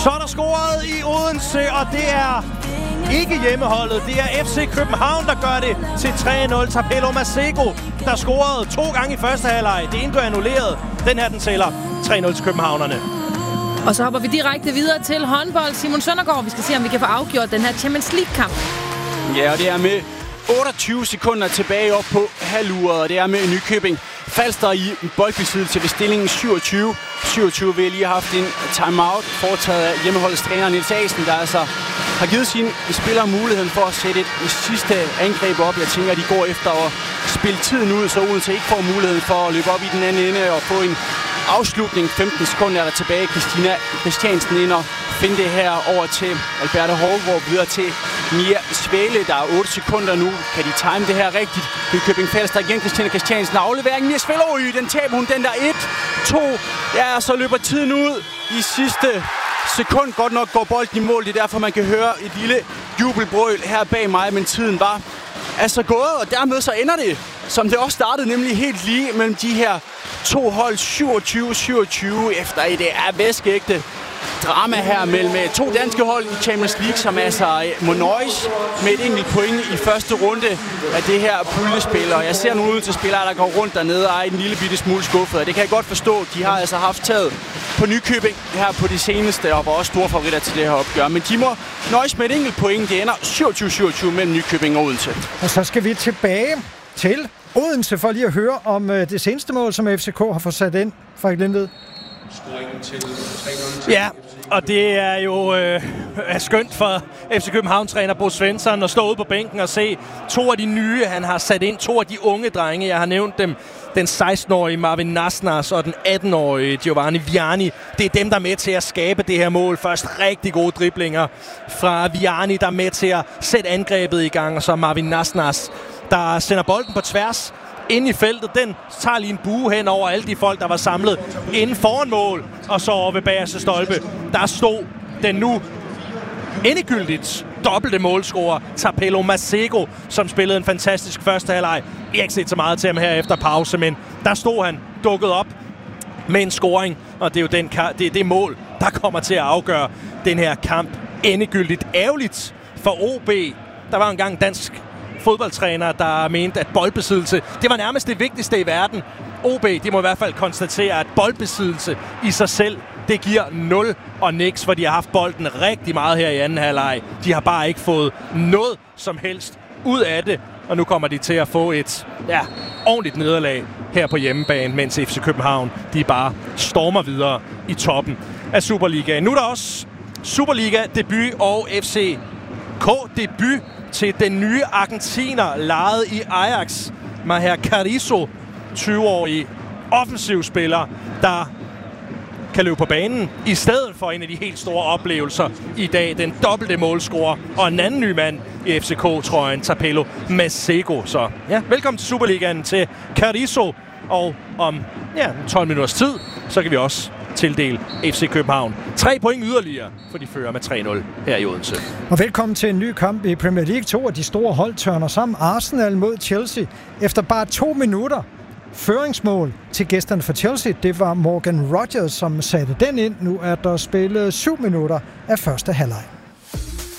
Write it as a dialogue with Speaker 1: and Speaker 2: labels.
Speaker 1: Så er der scoret i Odense, og det er ikke hjemmeholdet. Det er FC København, der gør det til 3-0. Tapelo Masego, der scorede 2 gange i første halvleg. Det ene blev annulleret. Den her, den tæller 3-0 til københavnerne.
Speaker 2: Og så hopper vi direkte videre til håndbold. Simon Søndergaard, vi skal se, om vi kan få afgjort den her Champions League-kamp.
Speaker 3: Ja, og det er med 28 sekunder tilbage op på halvuret, og det er med Nykøbing Falster i boldbesiddelse ved stillingen 27. 27 vil lige have haft en timeout foretaget af hjemmeholdets træner Niels Asen, der altså har givet sine spillere muligheden for at sætte et sidste angreb op. Jeg tænker, at de går efter at spille tiden ud, så Odense ikke får muligheden for at løbe op i den anden ende og få en afslutning. 15 sekunder er der tilbage. Christina Christiansen ind og finde det her over til Alberta Hårgaard, videre til Mia Svæle. Der er 8 sekunder nu. Kan de time det her rigtigt? Nykøbing Falster igen. Christina Christiansen aflevering. Mia Svæle, den taber hun. Den der 1-2. Ja, så løber tiden ud i sidste sekund. Godt nok går bolden i mål. Det er derfor, man kan høre et lille jubelbrøl her bag mig. Men tiden var altså gået, og dermed så ender det, som det også startede, nemlig helt lige mellem de her to hold, 27-27, efter det er væskeægte drama her mellem to danske hold i Champions League, som altså må nøjes med et enkelt point i første runde af det her puljespil. Og jeg ser nogle ud til spillere, der går rundt dernede og er en lille bitte smule skuffet, og det kan jeg godt forstå. De har altså haft taget på Nykøbing her på det seneste, og var også store favoritter til det her opgør. Men de må nøjes med et enkelt point. Det ender 27-27 mellem Nykøbing og Odense.
Speaker 4: Og så skal vi tilbage til Odense for lige at høre om det seneste mål, som FCK har fået sat ind. Frederik Lindved.
Speaker 1: Ja, og det er jo skønt for FC København-træner Bo Svensson at stå ude på bænken og se 2 af de nye, han har sat ind. 2 af de unge drenge, jeg har nævnt dem. Den 16-årige Marvin Nasnas og den 18-årige Giovanni Viani. Det er dem, der er med til at skabe det her mål. Først rigtig gode driblinger fra Viani, der er med til at sætte angrebet i gang. Og så Marvin Nasnas, der sender bolden på tværs ind i feltet. Den tager lige en bue hen over alle de folk, der var samlet inden foran mål. Og så over ved bagerste stolpe, der stod den nu endegyldigt dobbelte målscorer Tapelo Masego, som spillede en fantastisk første halvleg. Vi har ikke set så meget til ham her efter pause, men der stod han dukket op med en scoring. Og det er jo det er det mål, der kommer til at afgøre den her kamp endegyldigt. Ærgerligt for OB. Der var engang dansk fodboldtræner, der mente, at boldbesiddelse, det var nærmest det vigtigste i verden. OB, de må i hvert fald konstatere, at boldbesiddelse i sig selv, det giver 0 og niks, for de har haft bolden rigtig meget her i anden halvleg. De har bare ikke fået noget som helst ud af det, og nu kommer de til at få et ordentligt nederlag her på hjemmebane, mens FC København, de bare stormer videre i toppen af Superligaen. Nu er der også Superliga-debut og FCK-debut til den nye argentiner, lejet i Ajax, Maher Carrizo, 20-årig offensivspiller, der kan løbe på banen, i stedet for en af de helt store oplevelser i dag, den dobbelte målscorer og en anden ny mand i FCK-trøjen, Tapelo Masego. Så ja, velkommen til Superligaen til Carrizo, og om 12 minutters tid, så kan vi også tildele FC København 3 point yderligere, for de fører med 3-0 her i Odense.
Speaker 4: Og velkommen til en ny kamp i Premier League. 2 af de store hold tørner sammen. Arsenal mod Chelsea. Efter bare 2 minutter føringsmål til gæsterne for Chelsea. Det var Morgan Rogers, som satte den ind. Nu er der spillet 7 minutter af første halvleg.